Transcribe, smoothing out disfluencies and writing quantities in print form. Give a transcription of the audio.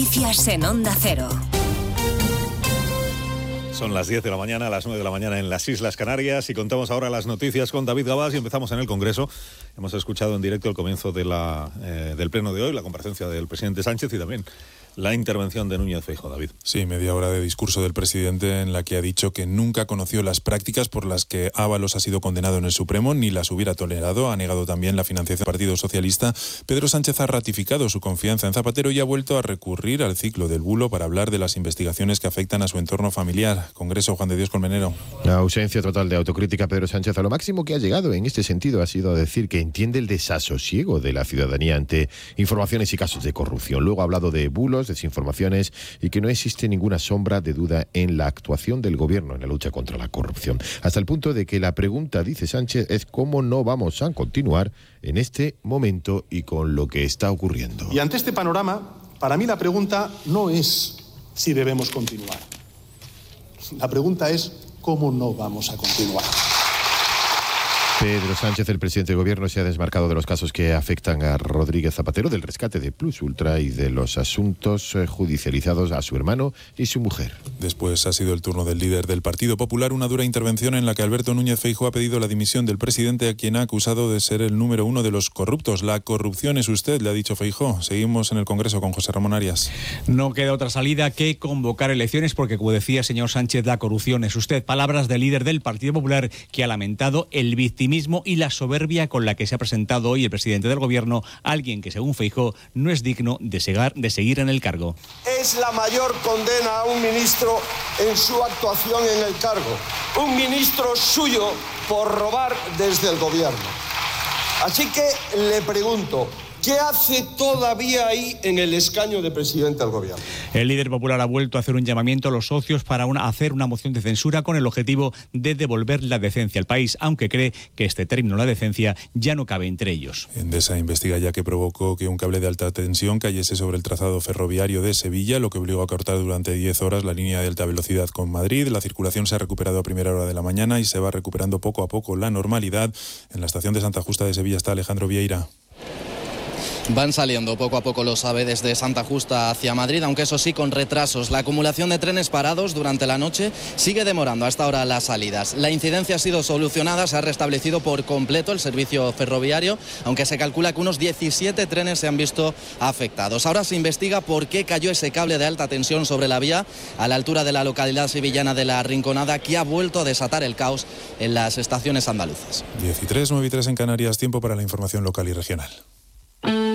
Noticias en Onda Cero. Son las 10 de la mañana, las 9 de la mañana en las Islas Canarias y contamos ahora las noticias con David Gabás y empezamos en el Congreso. Hemos escuchado en directo el comienzo del pleno de hoy, la comparecencia del presidente Sánchez y también la intervención de Núñez Feijóo. David. Sí, media hora de discurso del presidente en la que ha dicho que nunca conoció las prácticas por las que Ábalos ha sido condenado en el Supremo ni las hubiera tolerado. Ha negado también la financiación del Partido Socialista. Pedro Sánchez ha ratificado su confianza en Zapatero y ha vuelto a recurrir al ciclo del bulo para hablar de las investigaciones que afectan a su entorno familiar. Congreso, Juan de Dios Colmenero. La ausencia total de autocrítica. Pedro Sánchez a lo máximo que ha llegado en este sentido ha sido a decir que entiende el desasosiego de la ciudadanía ante informaciones y casos de corrupción. Luego ha hablado de bulos, desinformaciones y que no existe ninguna sombra de duda en la actuación del gobierno en la lucha contra la corrupción. Hasta el punto de que la pregunta, dice Sánchez, es cómo no vamos a continuar en este momento y con lo que está ocurriendo. Y ante este panorama, para mí la pregunta no es si debemos continuar. La pregunta es cómo no vamos a continuar. Pedro Sánchez, el presidente del gobierno, se ha desmarcado de los casos que afectan a Rodríguez Zapatero, del rescate de Plus Ultra y de los asuntos judicializados a su hermano y su mujer. Después ha sido el turno del líder del Partido Popular, una dura intervención en la que Alberto Núñez Feijóo ha pedido la dimisión del presidente, a quien ha acusado de ser el número uno de los corruptos. La corrupción es usted, le ha dicho Feijóo. Seguimos en el Congreso con José Ramón Arias. No queda otra salida que convocar elecciones porque, como decía señor Sánchez, la corrupción es usted. Palabras del líder del Partido Popular, que ha lamentado el victimismo y la soberbia con la que se ha presentado hoy el presidente del gobierno, alguien que, según Feijóo, no es digno de seguir en el cargo. Es la mayor condena a un ministro en su actuación en el cargo. Un ministro suyo por robar desde el gobierno. Así que le pregunto, ¿qué hace todavía ahí en el escaño de presidente del gobierno? El líder popular ha vuelto a hacer un llamamiento a los socios para hacer una moción de censura con el objetivo de devolver la decencia al país, aunque cree que este término, la decencia, ya no cabe entre ellos. Endesa investiga ya que provocó que un cable de alta tensión cayese sobre el trazado ferroviario de Sevilla, lo que obligó a cortar durante 10 horas la línea de alta velocidad con Madrid. La circulación se ha recuperado a primera hora de la mañana y se va recuperando poco a poco la normalidad. En la estación de Santa Justa de Sevilla está Alejandro Vieira. Van saliendo poco a poco los AVE desde Santa Justa hacia Madrid, aunque eso sí con retrasos. La acumulación de trenes parados durante la noche sigue demorando hasta ahora las salidas. La incidencia ha sido solucionada, se ha restablecido por completo el servicio ferroviario, aunque se calcula que unos 17 trenes se han visto afectados. Ahora se investiga por qué cayó ese cable de alta tensión sobre la vía a la altura de la localidad sevillana de La Rinconada, que ha vuelto a desatar el caos en las estaciones andaluzas. 10:03, 9:03 en Canarias, tiempo para la información local y regional.